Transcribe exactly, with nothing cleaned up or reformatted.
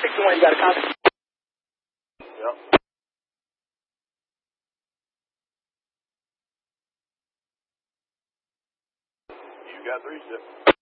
sixty-one, you got a copy? Yep. You got three, sir.